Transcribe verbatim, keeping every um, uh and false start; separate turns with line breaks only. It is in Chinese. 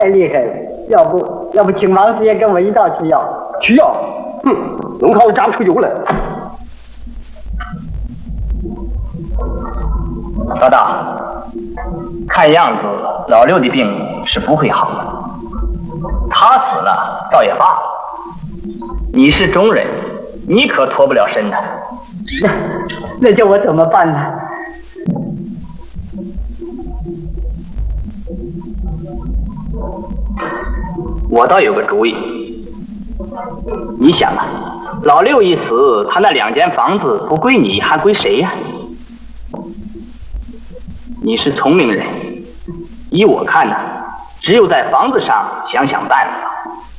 太厉害了，要不要不请王师爷跟我一道吃药？
吃药？哼，能靠长出油来。
老大，看样子老六的病是不会好了。他死了倒也罢了，你是中人，你可脱不了身的。
那那叫我怎么办呢？
我倒有个主意。你想啊，老六一死，他那两间房子不归你，还归谁呀？你是聪明人，依我看呢，只有在房子上想想办法。